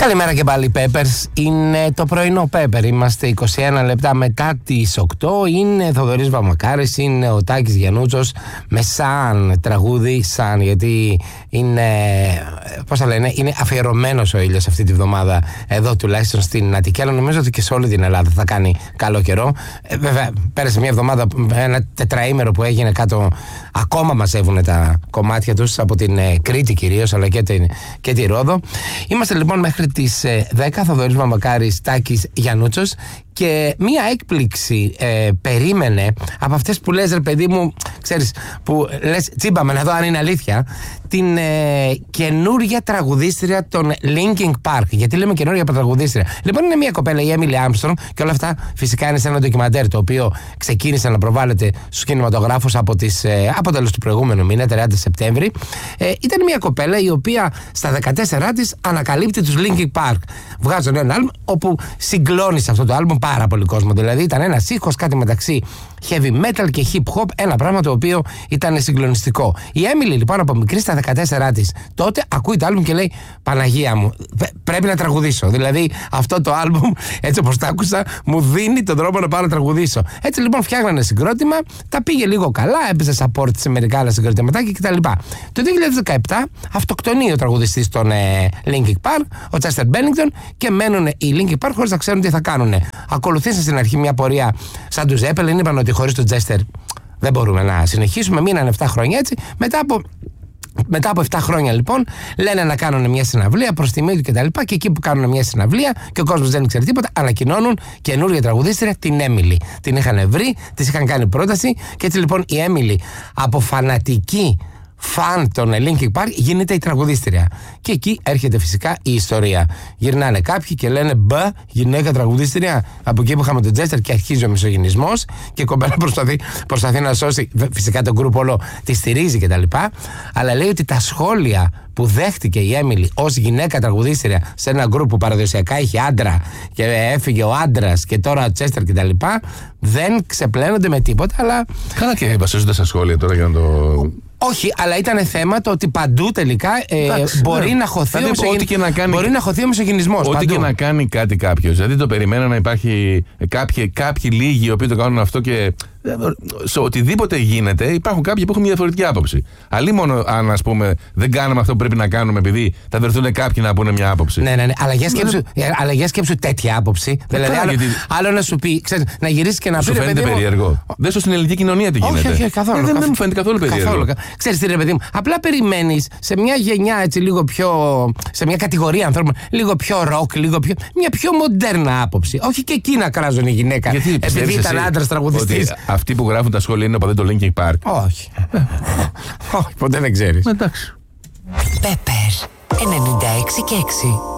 Καλημέρα και πάλι, Peppers. Είναι το πρωινό Pepper. Είμαστε 21 λεπτά μετά τις 8. Είναι Θοδωρής Βαμακάρης, είναι ο Τάκης Γιαννούτσος με σαν τραγούδι, σαν γιατί είναι, πώς θα λένε, είναι αφιερωμένος ο ήλιος αυτή τη βδομάδα εδώ τουλάχιστον στην Αττική, αλλά νομίζω ότι και σε όλη την Ελλάδα θα κάνει καλό καιρό. Βέβαια, πέρασε μια εβδομάδα, ένα τετραήμερο που έγινε κάτω, ακόμα μαζεύουν τα κομμάτια τους από την Κρήτη κυρίως, αλλά και τη Ρόδο. Είμαστε λοιπόν μέχρι τις 10, Θοδωρής Βαμακάρης, Τάκης Γιαννούτσος, και μία έκπληξη περίμενε από αυτές που λες, ρε παιδί μου, ξέρεις, που λες τσίμπαμε να δω αν είναι αλήθεια, την καινούρια τραγουδίστρια των Linkin Park. Γιατί λέμε καινούρια τραγουδίστρια? Λοιπόν, είναι μία κοπέλα, η Emily Armstrong, και όλα αυτά φυσικά είναι σε ένα ντοκιμαντέρ το οποίο ξεκίνησε να προβάλλεται στους κινηματογράφους από τέλος του προηγούμενου μήνα, 30 Σεπτέμβρη. Ήταν μία κοπέλα η οποία στα 14 της ανακαλύπτει τους Linkin Park. Βγάζουν ένα άλμπομ όπου συγκλώνει σε αυτό το άλμπομ πάρα πολύ κόσμο. Δηλαδή ήταν ένας ήχος, κάτι μεταξύ heavy metal και hip hop, ένα πράγμα το οποίο ήταν συγκλονιστικό. Η Emily λοιπόν από μικρή στα 14 της τότε ακούει το άλμπουμ και λέει, Παναγία μου, πρέπει να τραγουδήσω. Δηλαδή αυτό το άλμπουμ, έτσι όπως το άκουσα, μου δίνει τον τρόπο να πάω να τραγουδήσω. Έτσι λοιπόν φτιάχνανε συγκρότημα, τα πήγε λίγο καλά, έπαιζε support σε μερικά άλλα συγκροτηματάκια κτλ. Το 2017 αυτοκτονεί ο τραγουδιστής των Linkin Park, ο Chester Bennington, και μένουν οι Linkin Park χωρίς να ξέρουν τι θα κάνουν. Ακολουθήσαν στην αρχή μια πορεία σαν του Zeppelin, είπαν ότι χωρίς τον Chester δεν μπορούμε να συνεχίσουμε, μείνανε 7 χρόνια έτσι. Μετά από 7 χρόνια λοιπόν λένε να κάνουν μια συναυλία προς τιμή του κτλ. Και εκεί που κάνουν μια συναυλία και ο κόσμος δεν ξέρει τίποτα, ανακοινώνουν καινούργια τραγουδίστρια, την Emily. Την είχαν βρει, της είχαν κάνει πρόταση, και έτσι λοιπόν η Emily από φανατική φαν των Linkin Park γίνεται η τραγουδίστρια. Και εκεί έρχεται φυσικά η ιστορία. Γυρνάνε κάποιοι και λένε, μπα, γυναίκα τραγουδίστρια. Από εκεί που είχαμε τον Τζέστερ, και αρχίζει ο μισογυνισμός και η κοπέλα προσπαθεί να σώσει. Φυσικά το γκρουπ όλο τη στηρίζει κτλ. Αλλά λέει ότι τα σχόλια που δέχτηκε η Emily ως γυναίκα τραγουδίστρια σε ένα γκρουπ που παραδοσιακά είχε άντρα και έφυγε ο άντρας και τώρα ο Τσέστερ κτλ. Δεν ξεπλένονται με τίποτα, αλλά. Καλά, και βασίζονται στα σχόλια τώρα για να το. Όχι, αλλά ήταν θέμα το ότι παντού τελικά μπορεί να χωθεί ο μισογυνισμός. Ό,τι και να κάνει κάτι κάποιος. Δηλαδή το περιμένω να υπάρχει κάποιοι λίγοι οι οποίοι το κάνουν αυτό, και σε οτιδήποτε γίνεται υπάρχουν κάποιοι που έχουν μια διαφορετική άποψη. Αλλή μόνο αν, ας πούμε, δεν κάνουμε αυτό που πρέπει να κάνουμε επειδή θα βρεθούν κάποιοι να πούνε μια άποψη. Ναι. Αλλά για σκέψου τέτοια άποψη. Δηλαδή, άλλο να σου πει, ξέρεις, να γυρίσει και να πει. Σου φαίνεται περίεργο? Δες το στην ελληνική κοινωνία τι γίνεται. Όχι, καθόλου. Δεν μου φαίνεται καθόλου περίεργο. Ξέρεις τι, ρε παιδί μου, απλά περιμένεις σε μια γενιά έτσι λίγο πιο. Σε μια κατηγορία ανθρώπων, λίγο πιο ροκ, μια πιο μοντέρνα άποψη. Όχι και εκεί να κράζουν η γυναίκα. Επειδή ήταν άντρας τραγουδιστής. Αυτοί που γράφουν τα σχόλια είναι οπαδοί του Linkin Park. Όχι. Όχι, ποτέ δεν ξέρεις. Εντάξει. Pepper 96 και 6.